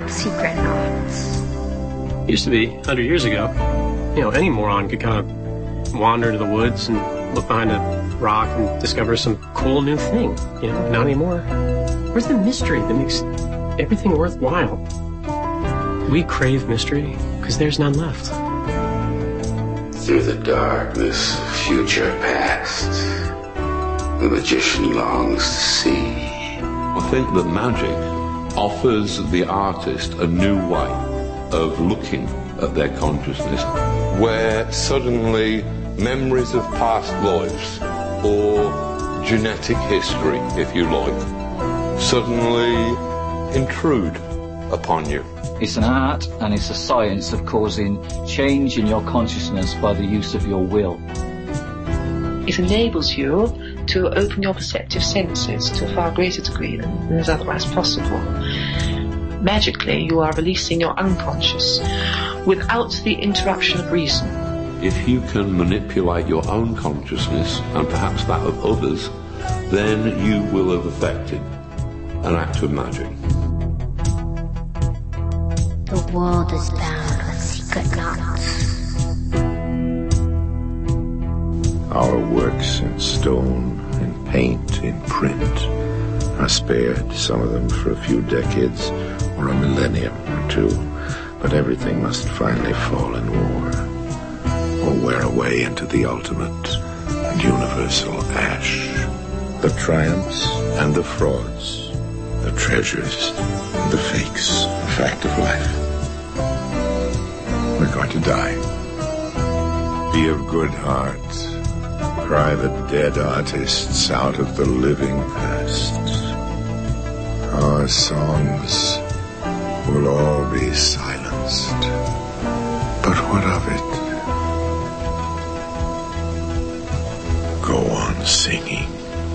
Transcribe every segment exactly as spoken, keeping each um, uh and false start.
secret knots. Used to be, one hundred years ago, you know, any moron could kind of wander into the woods and look behind a rock and discover some cool new thing. You know, not anymore. Where's the mystery that makes everything worthwhile? We crave mystery because there's none left. Through the darkness of future past, the magician longs to see. I think that magic offers the artist a new way of looking at their consciousness, where suddenly memories of past lives or genetic history, if you like, suddenly intrude upon you. It's an art and it's a science of causing change in your consciousness by the use of your will. It enables you to open your perceptive senses to a far greater degree than is otherwise possible. Magically, you are releasing your unconscious without the interruption of reason. If you can manipulate your own consciousness and perhaps that of others, then you will have effected an act of magic. The world is bound with secret knots. Our works in stone, in paint, in print are spared, some of them for a few decades or a millennium or two, but everything must finally fall in war or wear away into the ultimate and universal ash. The triumphs and the frauds, the treasures and the fakes, the fact of life. We're going to die. Be of good heart. Cry the dead artists out of the living past. Our songs will all be silenced. But what of it? Go on singing.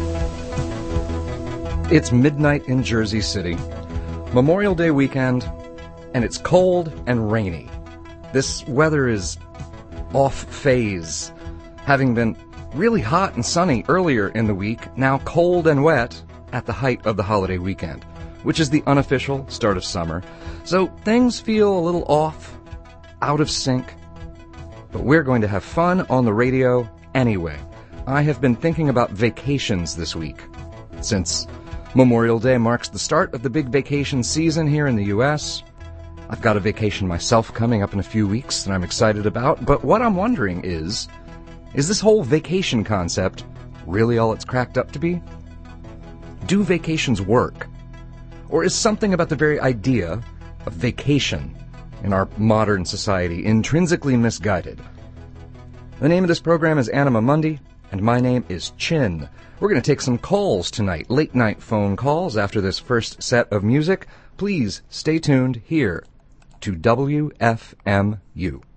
It's midnight in Jersey City, Memorial Day weekend, and it's cold and rainy. This weather is off phase, having been really hot and sunny earlier in the week, now cold and wet at the height of the holiday weekend, which is the unofficial start of summer. So things feel a little off, out of sync, but we're going to have fun on the radio anyway. I have been thinking about vacations this week, since Memorial Day marks the start of the big vacation season here in the U S. I've got a vacation myself coming up in a few weeks that I'm excited about, but what I'm wondering is, is this whole vacation concept really all it's cracked up to be? Do vacations work? Or is something about the very idea of vacation in our modern society intrinsically misguided? The name of this program is Anima Mundi, and my name is Chin. We're going to take some calls tonight, late-night phone calls after this first set of music. Please stay tuned here to W F M U.